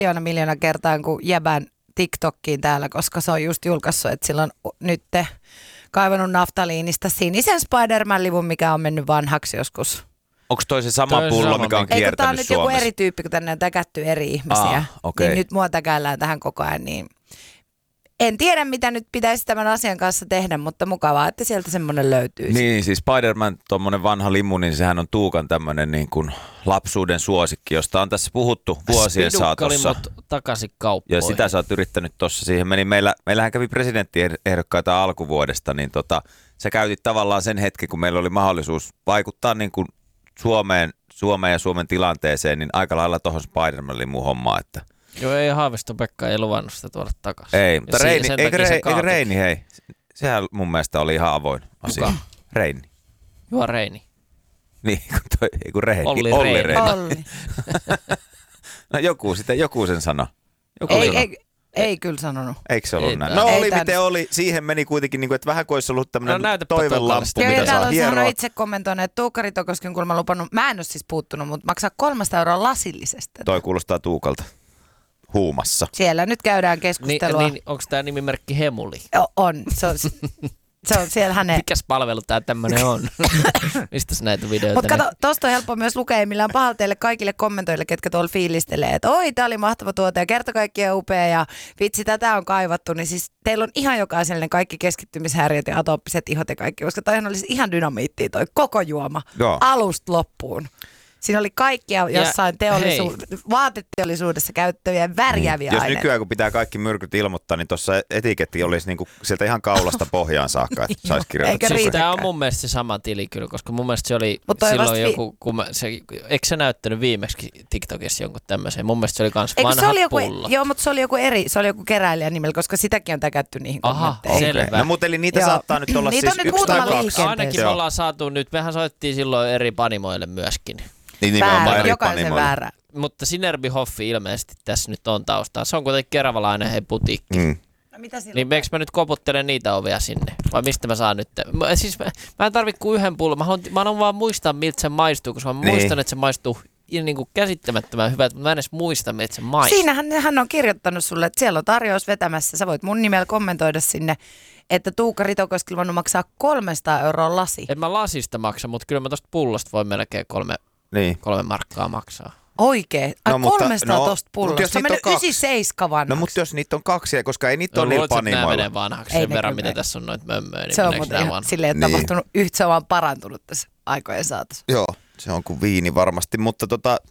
miljoona kertaa kuin jäbän TikTokkiin täällä, koska se on just julkaissut, että sillä on nyt kaivannut naftaliinista sinisen Spider-Man-livun, mikä on mennyt vanhaksi joskus. Onko toi se sama pullo, mikä on kiertänyt Suomessa? Tämä on nyt joku eri tyyppi, kun tänne on täkätty eri ihmisiä. Okay. Niin nyt mua täkäillään tähän koko ajan, niin en tiedä, mitä nyt pitäisi tämän asian kanssa tehdä, mutta mukavaa, että sieltä semmoinen löytyy. Niin, siis Spider-Man, tuommoinen vanha limu, niin sehän on Tuukan tämmöinen niin kuin lapsuuden suosikki, josta on tässä puhuttu vuosien saatossa. Takaisin kauppoihin. Ja sitä sä oot yrittänyt tuossa. Siihen meni, meillähän kävi presidenttiehdokkaita alkuvuodesta, niin sä käytit tavallaan sen hetken, kun meillä oli mahdollisuus vaikuttaa niin kuin Suomeen ja Suomen tilanteeseen, niin aika lailla tuohon Spider-Man-limuun hommaan, että joo, ei Haavisto-Pekka ei luvannut sitä tuoda takaisin. Ei, mutta eikö Reini, hei. Sehän mun mielestä oli ihan avoin asia. Kuka? Reini. Juha Reini. Niin, kun Reini. Olli Reini. Olli. No joku sen sano. Ei kyllä sanonut. Eikö se ollut näin? No oli miten oli. Siihen meni kuitenkin, että vähän kuin olisi ollut tämmöinen toivelampu, mitä saa hieroa. Hän on itse kommentoinut, että Tuukka Ritokosken kulma lupannut, mä en ole siis puuttunut, mutta maksaa 3 € lasillisesta. Toi kuulostaa Tuukalta. Huumassa. Siellä nyt käydään keskustelua. Niin, onko tämä nimimerkki Hemuli? On. Se on siellä hänen. Mikäs palvelu tämä tämmöinen on? Mistäs näitä videoita? Mutta kato, tosta on helppo myös lukea, millään pahalla teille kaikille kommentoille, ketkä tuolla fiilistelee, että oi, tää oli mahtava tuote ja kerta kaikkiaan upea ja vitsi, tätä on kaivattu. Niin siis teillä on ihan jokaiselle kaikki keskittymishäiriöt ja atooppiset ihot ja kaikki, koska toihan olisi ihan dynamiittia toi koko juoma. Joo. Alusta loppuun. Siinä oli kaikkia jossain vaateteollisuudessa käyttäviä värjääviä aineita. Jos nykyään kun pitää kaikki myrkyt ilmoittaa, niin tuossa etiketti olisi niinku sieltä ihan kaulasta pohjaan saakka, että saisi kirjoittaa. Siis tämä on mun mielestä se sama tili kyllä, koska mun mielestä se oli silloin joku, eikö se näyttänyt viimeksi TikTokissa jonkun tämmöisen? Mun mielestä se oli kans vanhat pullot. Joo, mutta se oli joku eri, se oli joku keräilijä nimellä, koska sitäkin on täkätty niihin kommentteihin. Selvä. No mutta eli niitä saattaa nyt olla niitä siis nyt 1 tai 2. Ainakin me ollaan saatu nyt, mehän soittiin silloin eri panimoille myöskin. Niin nimenomaan eri jokaisen väärä. Mutta Sinerby Hoffi ilmeisesti tässä nyt on taustalla. Se on kuitenkin keravalainen putiikki. No, mitä niin eikö mä nyt koputtelen niitä ovia sinne? Vai mistä mä saan nyt? Siis mä en tarvitse kuin yhden pullon. Mä haluan vaan muistaa, miltä se maistuu, koska mä muistan, että se maistuu niin kuin käsittämättömän hyvältä, mutta mä en edes muista, miltä se maistuu. Siinähän hän on kirjoittanut sulle, että siellä on tarjous vetämässä. Sä voit mun nimellä kommentoida sinne, että Tuukka Ritokoski voinut maksaa 300 € lasi. En mä lasista maksa, mutta kyllä mä tosta pullosta voin melkein 3 markkaa maksaa. Oikein? 300 tosta pullosta. Se on mennyt 97 vanhaksi. No mutta jos niitä on 2, koska ei niitä ole niillä panimoilla. Nämä menee vanhaksi sen verran, mitä tässä on noita mömmöjä. Niin se on muuten ihan silleen, että tapahtunut yhtä, se on vaan parantunut tässä aikojen saatossa. Joo, se on kuin viini varmasti, mutta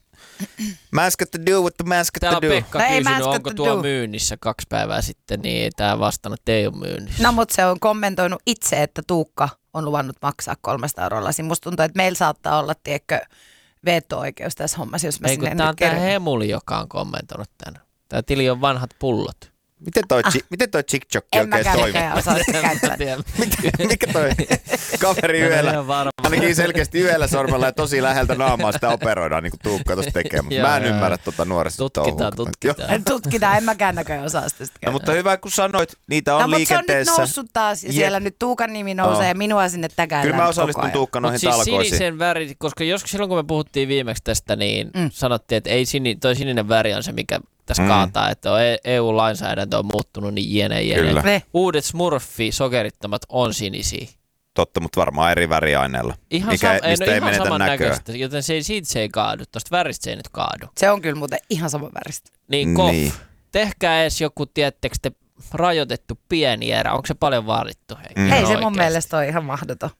mask to do what the mask to do. Täällä on Pekka kysynyt, onko tuo myynnissä 2 päivää sitten, niin ei tää vastannut, että ei ole myynnissä. No mutta se on kommentoinut itse, että Tuukka on luvannut maksaa 300 € lasi. Musta tuntuu, että meillä saattaa olla, tiedätkö, veto-oikeus tässä hommassa, jos mä sinne nyt kerron. Ei, kun tää on tää Hemuli, joka on kommentoinut tän. Tää tili on vanhat pullot. Miten toi chick-chokki oikein toimii? En mäkään osaa sitä käyttää. Mikä toi kaveri yöllä? Ainakin selkeästi yhdellä sormella ja tosi läheltä naamaa sitä operoidaan, niin kuin Tuukka tuossa tekee. Mutta mä en ymmärrä nuorista touhua. Tutkitaan, en mäkään näköjään osaa sitä käyttää. No, mutta hyvä, kun sanoit, niitä on liikenteessä. No mutta se on nyt noussut taas ja siellä nyt Tuukan nimi nousee ja minua sinne täkäillään. Kyllä mä osallistun Tuukka noihin talkoisiin. Mutta siis sinisen väri, koska joskus silloin kun me puhuttiin viimeksi tästä, niin sanottiin, että ei toi sininen väri on se, mikä tässä kaataa, että EU-lainsäädäntö on muuttunut niin jene. Uudet Smurfi sokerittomat on sinisiä. Totta, mutta varmaan eri väriaineella. Mistä ei menetä saman näköistä, joten se ei kaadu. Tuosta väristä se ei nyt kaadu. Se on kyllä muuten ihan saman väristä. Niin, tehkää edes joku, tiedättekö te, rajoitettu pieni erä. Onko se paljon vaadittu? Hei, se mun mielestä on ihan mahdoton.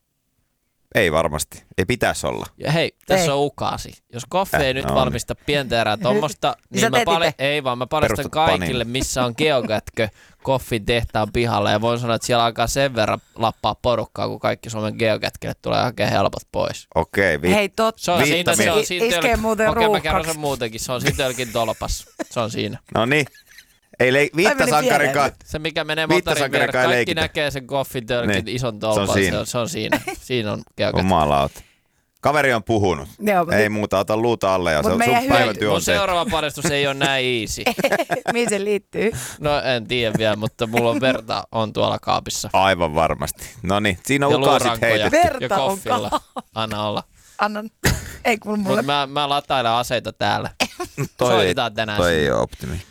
Ei varmasti. Ei pitäisi olla. Ja hei, tässä on ukaasi. Jos Koffi ei nyt valmista pientä erää tuommoista, niin mä paljastan kaikille, missä on geokätkö Koffin tehtaan pihalla. Ja voin sanoa, että siellä alkaa sen verran lappaa porukkaa, kun kaikki Suomen geokätkille tulee hakemaan helpot pois. Okei, hei, se on iskee muuten ruuhkaksi. Okei, mä kerron sen muutenkin. Se on siinä tölkin tolpas. Se on siinä. No niin. Ei viittasankarikaan. Se mikä menee motorin vieressä, kaikki näkee sen Koffin tölkin ison tolpan. Se on siinä. Siinä on geokätkö. Jumalauta. Kaveri on puhunut. Joo, ei muuta, ota luuta alle ja sun päivätyö on mun seuraava paristus ei ole näin easy. Mihin se liittyy? No en tiedä vielä, mutta mulla on verta on tuolla kaapissa. Aivan varmasti. No niin, siinä on ukasit heitetty. Verta on Koffilla. Anna olla. Annan. Ei kun mulle. Mä latailen aseita täällä. Soitetaan tänään. Toi ei ole optimi.